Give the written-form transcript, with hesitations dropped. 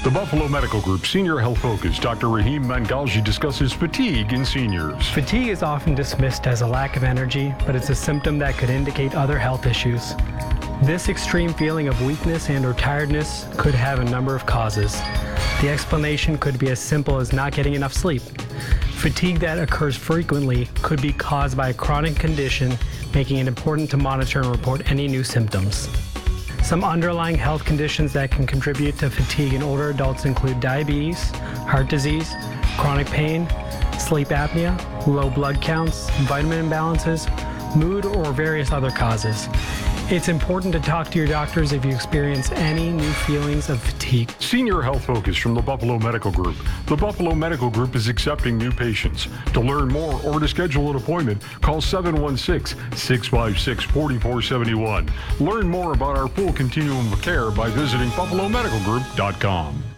The Buffalo Medical Group Senior Health Focus, Dr. Rahim Mangalji, discusses fatigue in seniors. Fatigue is often dismissed as a lack of energy, but it's a symptom that could indicate other health issues. This extreme feeling of weakness and/or tiredness could have a number of causes. The explanation could be as simple as not getting enough sleep. Fatigue that occurs frequently could be caused by a chronic condition, making it important to monitor and report any new symptoms. Some underlying health conditions that can contribute to fatigue in older adults include diabetes, heart disease, chronic pain, sleep apnea, low blood counts, vitamin imbalances, mood, or various other causes. It's important to talk to your doctors if you experience any new feelings of fatigue. Senior Health Focus from the Buffalo Medical Group. The Buffalo Medical Group is accepting new patients. To learn more or to schedule an appointment, call 716-656-4471. Learn more about our full continuum of care by visiting buffalomedicalgroup.com.